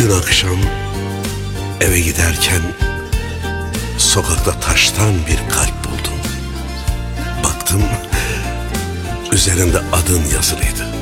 Dün akşam eve giderken sokakta taştan bir kalp buldum. Baktım, üzerinde adın yazılıydı.